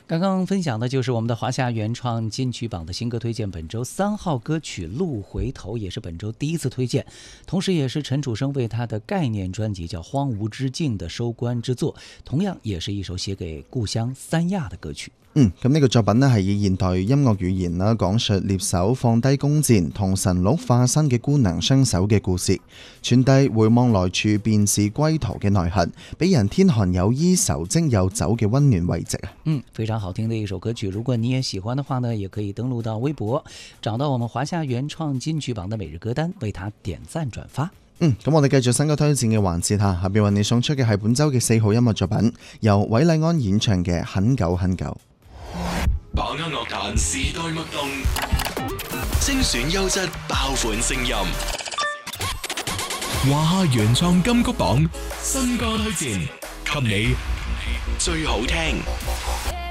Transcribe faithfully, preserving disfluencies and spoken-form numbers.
刚刚分享的就是我们的华夏原创金曲榜的新歌推荐，本周三号歌曲《路回头》也是本周第一次推荐，同时也是陈楚生为他的概念专辑叫《荒芜之境》的收官之作，同样也是一首写给故乡三亞的歌曲。 嗯，咁呢個作品呢係以現代音樂語言啦，講述獵手放低弓箭同神鹿化身嘅姑娘相守嘅故事，傳遞回望來處便是歸途嘅內涵，俾人天寒有衣愁蒸有酒嘅溫暖慰藉啊！ 嗯，非常好聽的一首歌曲，如果你也喜歡的話呢，也可以登錄到微博，找到我們華夏原創金曲榜的每日歌單，為它點讚轉發。 嗯，咁我哋繼續新歌推薦嘅環節下邊為你送出嘅係本週嘅四號音樂作品，由韋禮安演唱嘅《很久很久》。 把握樂壇時代脈動，精選優質爆款聲音。華夏原創金曲榜新歌推薦，給你最好聽。